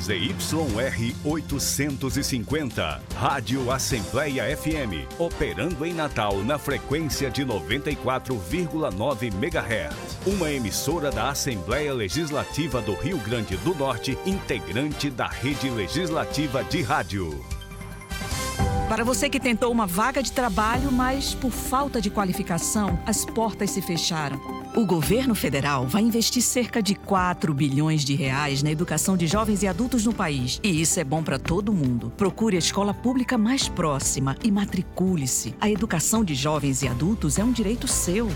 ZYR 850, Rádio Assembleia FM, operando em Natal na frequência de 94,9 MHz. Uma emissora da Assembleia Legislativa do Rio Grande do Norte, integrante da Rede Legislativa de Rádio. Para você que tentou uma vaga de trabalho, mas por falta de qualificação, as portas se fecharam. O governo federal vai investir cerca de 4 bilhões de reais na educação de jovens e adultos no país. E isso é bom para todo mundo. Procure a escola pública mais próxima e matricule-se. A educação de jovens e adultos é um direito seu.